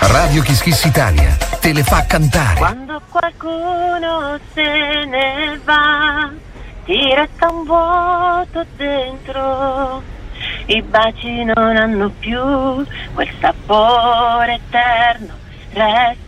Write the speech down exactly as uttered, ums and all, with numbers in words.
Radio Kiss Kiss Italia te le fa cantare. Quando qualcuno se ne va, ti resta un vuoto dentro. I baci non hanno più quel sapore eterno, resta